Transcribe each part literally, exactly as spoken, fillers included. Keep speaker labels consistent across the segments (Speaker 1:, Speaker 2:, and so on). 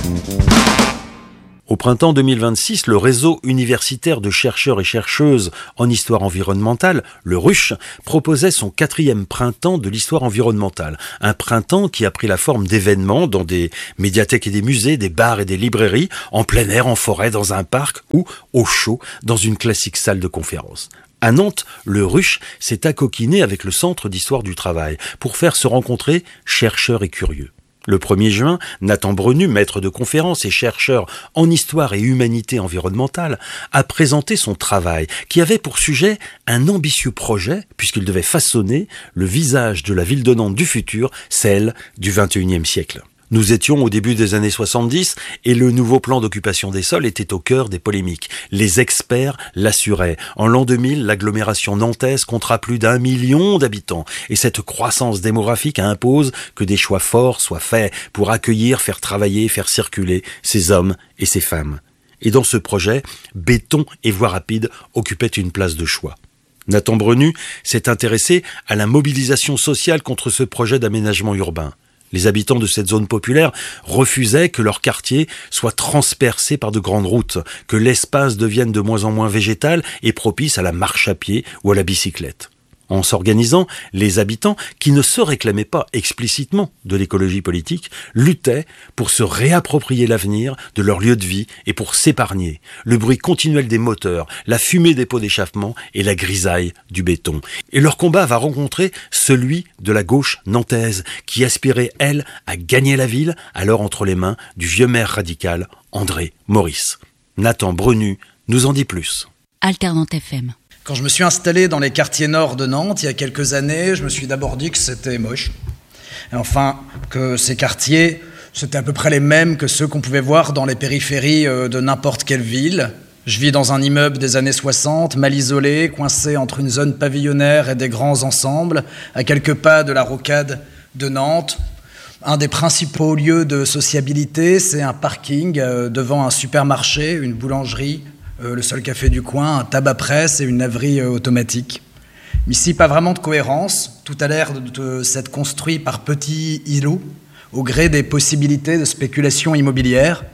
Speaker 1: Au printemps deux mille vingt-six, le réseau universitaire de chercheurs et chercheuses en histoire environnementale, le RUCH, proposait son quatrième printemps de l'histoire environnementale. Un printemps qui a pris la forme d'événements dans des médiathèques et des musées, des bars et des librairies, en plein air, en forêt, dans un parc ou au chaud, dans une classique salle de conférence. À Nantes, le RUCH s'est accoquiné avec le Centre d'histoire du travail pour faire se rencontrer chercheurs et curieux. Le premier juin, Nathan Brenu, maître de conférences et chercheur en histoire et humanité environnementale, a présenté son travail qui avait pour sujet un ambitieux projet puisqu'il devait façonner le visage de la ville de Nantes du futur, celle du vingt et unième siècle. Nous étions au début des années soixante-dix et le nouveau plan d'occupation des sols était au cœur des polémiques. Les experts l'assuraient. En l'an deux mille, l'agglomération nantaise comptera plus d'un million d'habitants et cette croissance démographique impose que des choix forts soient faits pour accueillir, faire travailler, faire circuler ces hommes et ces femmes. Et dans ce projet, béton et voies rapides occupaient une place de choix. Nathan Brenu s'est intéressé à la mobilisation sociale contre ce projet d'aménagement urbain. Les habitants de cette zone populaire refusaient que leur quartier soit transpercé par de grandes routes, que l'espace devienne de moins en moins végétal et propice à la marche à pied ou à la bicyclette. En s'organisant, les habitants, qui ne se réclamaient pas explicitement de l'écologie politique, luttaient pour se réapproprier l'avenir de leur lieu de vie et pour s'épargner le bruit continuel des moteurs, la fumée des pots d'échappement et la grisaille du béton. Et leur combat va rencontrer celui de la gauche nantaise, qui aspirait, elle, à gagner la ville, alors entre les mains du vieux maire radical André Maurice. Nathan Brenu nous en dit plus.
Speaker 2: Alternante F M.
Speaker 3: Quand je me suis installé dans les quartiers nord de Nantes, il y a quelques années, je me suis d'abord dit que c'était moche. Et enfin, que ces quartiers, c'était à peu près les mêmes que ceux qu'on pouvait voir dans les périphéries de n'importe quelle ville. Je vis dans un immeuble des années soixante, mal isolé, coincé entre une zone pavillonnaire et des grands ensembles, à quelques pas de la rocade de Nantes. Un des principaux lieux de sociabilité, c'est un parking devant un supermarché, une boulangerie, Euh, le seul café du coin, un tabac-presse et une laverie euh, automatique. Ici, pas vraiment de cohérence. Tout a l'air de, de s'être construit par petits îlots, au gré des possibilités de spéculation immobilière.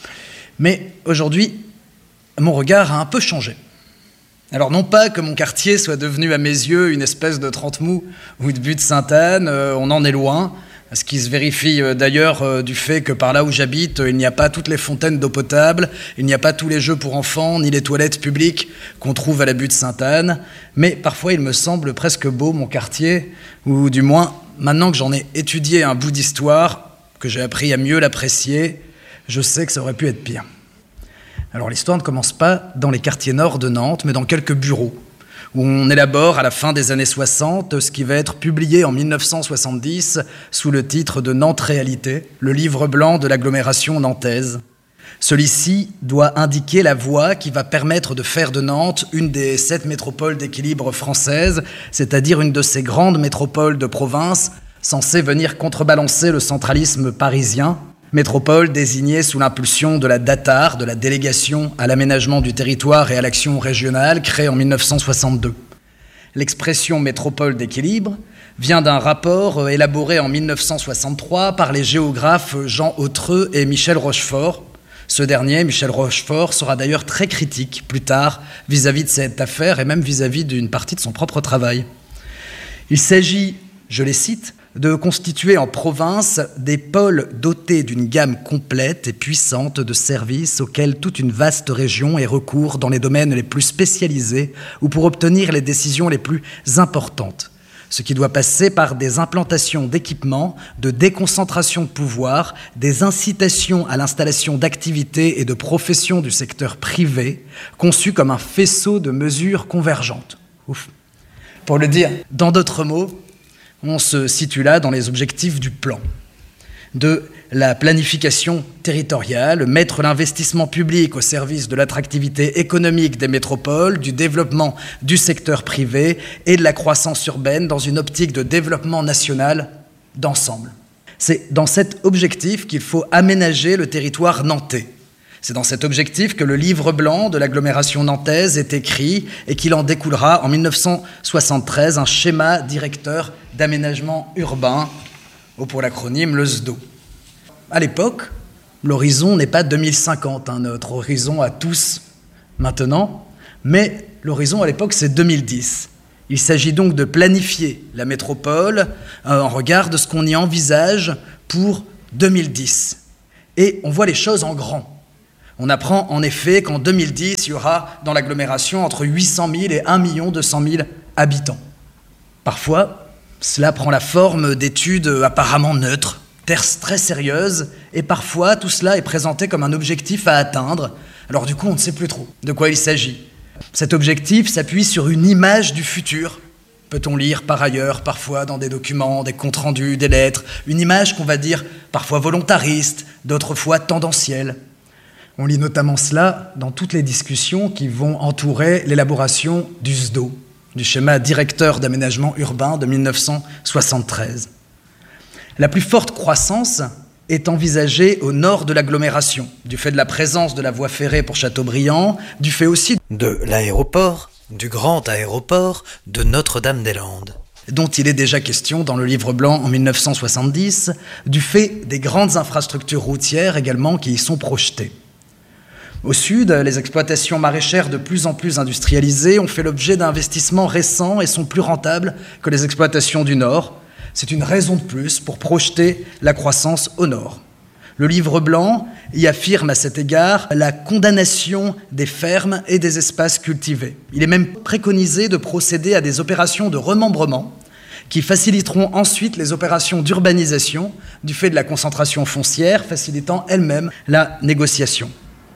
Speaker 3: Mais aujourd'hui, mon regard a un peu changé. Alors non pas que mon quartier soit devenu à mes yeux une espèce de Trente-Mou ou de Butte-Sainte-Anne, euh, on en est loin. Ce qui se vérifie d'ailleurs du fait que par là où j'habite, il n'y a pas toutes les fontaines d'eau potable, il n'y a pas tous les jeux pour enfants, ni les toilettes publiques qu'on trouve à la Butte-Sainte-Anne. Mais parfois, il me semble presque beau, mon quartier, ou du moins, maintenant que j'en ai étudié un bout d'histoire, que j'ai appris à mieux l'apprécier, je sais que ça aurait pu être pire. Alors l'histoire ne commence pas dans les quartiers nord de Nantes, mais dans quelques bureaux, où on élabore à la fin des années soixante ce qui va être publié en mille neuf cent soixante-dix sous le titre de Nantes Réalité, le livre blanc de l'agglomération nantaise. Celui-ci doit indiquer la voie qui va permettre de faire de Nantes une des sept métropoles d'équilibre françaises, c'est-à-dire une de ces grandes métropoles de province censées venir contrebalancer le centralisme parisien, métropole désignée sous l'impulsion de la DATAR, de la Délégation à l'aménagement du territoire et à l'action régionale, créée en mille neuf cent soixante-deux. L'expression métropole d'équilibre vient d'un rapport élaboré en mille neuf cent soixante-trois par les géographes Jean Autreux et Michel Rochefort. Ce dernier, Michel Rochefort, sera d'ailleurs très critique plus tard vis-à-vis de cette affaire et même vis-à-vis d'une partie de son propre travail. Il s'agit, je les cite, de constituer en province des pôles dotés d'une gamme complète et puissante de services auxquels toute une vaste région ait recours dans les domaines les plus spécialisés ou pour obtenir les décisions les plus importantes. Ce qui doit passer par des implantations d'équipements, de déconcentration de pouvoir, des incitations à l'installation d'activités et de professions du secteur privé, conçues comme un faisceau de mesures convergentes. Ouf. Pour le dire dans d'autres mots, on se situe là dans les objectifs du plan, de la planification territoriale, mettre l'investissement public au service de l'attractivité économique des métropoles, du développement du secteur privé et de la croissance urbaine dans une optique de développement national d'ensemble. C'est dans cet objectif qu'il faut aménager le territoire nantais. C'est dans cet objectif que le livre blanc de l'agglomération nantaise est écrit et qu'il en découlera en mille neuf cent soixante-treize un schéma directeur d'aménagement urbain, ou pour l'acronyme le S D O. À l'époque, L'horizon n'est pas deux mille cinquante, hein, notre horizon à tous maintenant, mais l'horizon à l'époque c'est deux mille dix. Il s'agit donc de planifier la métropole euh, en regard de ce qu'on y envisage pour deux mille dix. Et on voit les choses en grand. On apprend en effet qu'en deux mille dix, il y aura dans l'agglomération entre huit cent mille et un million deux cent mille habitants. Parfois, cela prend la forme d'études apparemment neutres, très sérieuses, et parfois tout cela est présenté comme un objectif à atteindre. Alors du coup, on ne sait plus trop de quoi il s'agit. Cet objectif s'appuie sur une image du futur, peut-on lire par ailleurs, parfois dans des documents, des comptes rendus, des lettres, une image qu'on va dire parfois volontariste, d'autres fois tendancielle. On lit notamment cela dans toutes les discussions qui vont entourer l'élaboration du S D O, du schéma directeur d'aménagement urbain de mille neuf cent soixante-treize. La plus forte croissance est envisagée au nord de l'agglomération, du fait de la présence de la voie ferrée pour Châteaubriand, du fait aussi de l'aéroport, du grand aéroport de Notre-Dame-des-Landes, dont il est déjà question dans le livre blanc en mille neuf cent soixante-dix, du fait des grandes infrastructures routières également qui y sont projetées. Au sud, les exploitations maraîchères de plus en plus industrialisées ont fait l'objet d'investissements récents et sont plus rentables que les exploitations du nord. C'est une raison de plus pour projeter la croissance au nord. Le livre blanc y affirme à cet égard la condamnation des fermes et des espaces cultivés. Il est même préconisé de procéder à des opérations de remembrement qui faciliteront ensuite les opérations d'urbanisation du fait de la concentration foncière, facilitant elle-même la négociation.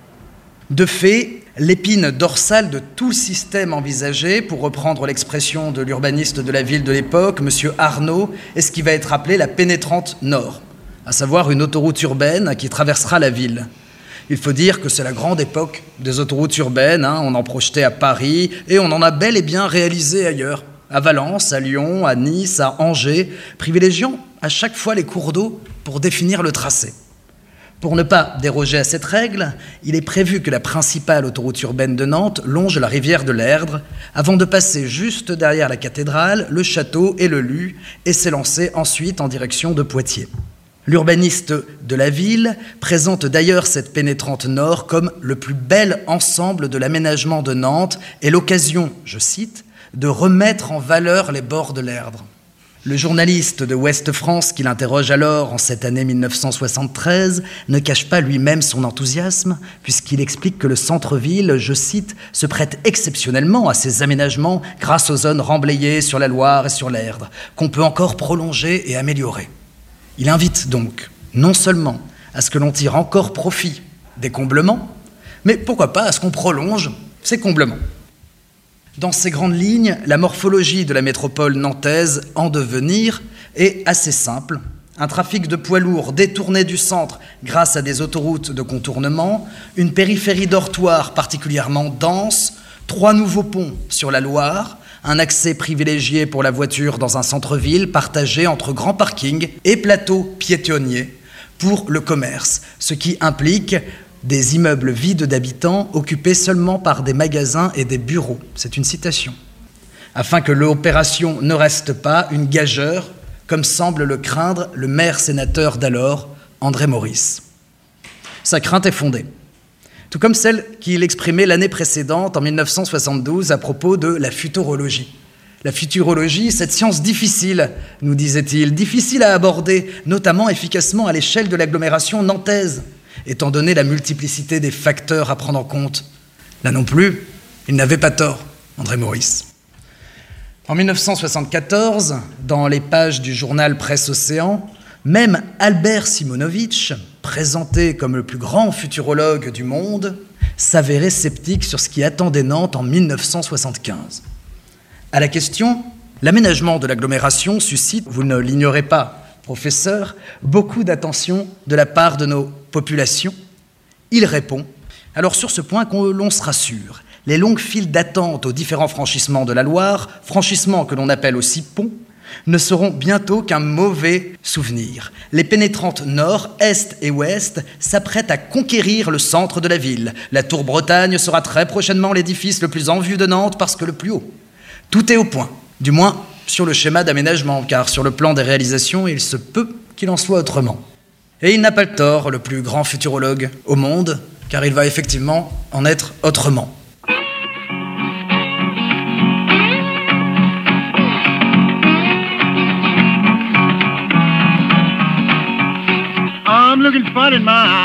Speaker 3: De fait, l'épine dorsale de tout le système envisagé, pour reprendre l'expression de l'urbaniste de la ville de l'époque, M. Arnaud, est ce qui va être appelé la pénétrante nord, à savoir une autoroute urbaine qui traversera la ville. Il faut dire que c'est la grande époque des autoroutes urbaines, hein, on en projetait à Paris et on en a bel et bien réalisé ailleurs, à Valence, à Lyon, à Nice, à Angers, privilégiant à chaque fois les cours d'eau pour définir le tracé. Pour ne pas déroger à cette règle, il est prévu que la principale autoroute urbaine de Nantes longe la rivière de l'Erdre avant de passer juste derrière la cathédrale, le château et le Lu et s'élancer ensuite en direction de Poitiers. L'urbaniste de la ville présente d'ailleurs cette pénétrante nord comme le plus bel ensemble de l'aménagement de Nantes et l'occasion, je cite, de remettre en valeur les bords de l'Erdre. Le journaliste de Ouest France qui l'interroge alors en cette année mille neuf cent soixante-treize ne cache pas lui-même son enthousiasme puisqu'il explique que le centre-ville, je cite, se prête exceptionnellement à ces aménagements grâce aux zones remblayées sur la Loire et sur l'Erdre, qu'on peut encore prolonger et améliorer. Il invite donc non seulement à ce que l'on tire encore profit des comblements, mais pourquoi pas à ce qu'on prolonge ces comblements. Dans ces grandes lignes, la morphologie de la métropole nantaise en devenir est assez simple. Un trafic de poids lourds détourné du centre grâce à des autoroutes de contournement, une périphérie dortoir particulièrement dense, trois nouveaux ponts sur la Loire, un accès privilégié pour la voiture dans un centre-ville partagé entre grands parkings et plateaux piétonniers pour le commerce, ce qui implique des immeubles vides d'habitants occupés seulement par des magasins et des bureaux. C'est une citation. Afin que l'opération ne reste pas une gageure, comme semble le craindre le maire-sénateur d'alors, André Maurice. Sa crainte est fondée, tout comme celle qu'il exprimait l'année précédente, en mille neuf cent soixante-douze, à propos de la futurologie. La futurologie, cette science difficile, nous disait-il, difficile à aborder, notamment efficacement à l'échelle de l'agglomération nantaise, étant donné la multiplicité des facteurs à prendre en compte. Là non plus, il n'avait pas tort, André Maurice. En mille neuf cent soixante-quatorze, dans les pages du journal Presse-Océan, même Albert Simonovitch, présenté comme le plus grand futurologue du monde, s'avérait sceptique sur ce qui attendait Nantes en mille neuf cent soixante-quinze. À la question, l'aménagement de l'agglomération suscite, vous ne l'ignorez pas, professeur, beaucoup d'attention de la part de nos populations. Il répond, alors sur ce point qu'on l'on se rassure, les longues files d'attente aux différents franchissements de la Loire, franchissements que l'on appelle aussi ponts, ne seront bientôt qu'un mauvais souvenir. Les pénétrantes nord, est et ouest s'apprêtent à conquérir le centre de la ville. La Tour Bretagne sera très prochainement l'édifice le plus en vue de Nantes parce que le plus haut. Tout est au point, du moins sur le schéma d'aménagement, car sur le plan des réalisations, il se peut qu'il en soit autrement. Et il n'a pas le tort, le plus grand futurologue au monde, car il va effectivement en être autrement.
Speaker 2: I'm looking fun in my